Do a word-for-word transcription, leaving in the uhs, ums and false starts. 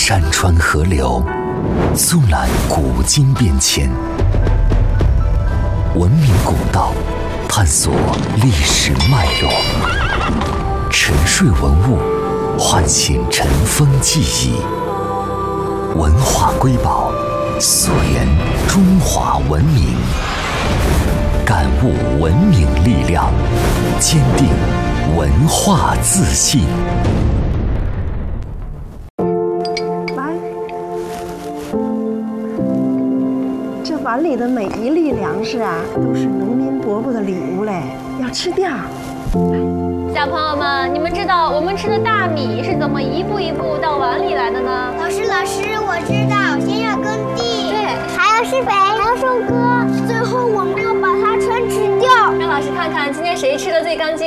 山川河流，纵览古今变迁，文明古道，探索历史脉络，沉睡文物，唤醒尘封记忆，文化瑰宝，溯源中华文明，感悟文明力量，坚定文化自信。 碗里的每一粒粮食啊，都是农民伯伯的礼物嘞，要吃掉。 小朋友们，你们知道我们吃的大米是怎么一步一步到碗里来的呢？ 老师，老师，我知道，先要耕地， 对， 还要施肥，还要收割，最后我们要把它全吃掉。 让老师看看今天谁吃的最干净。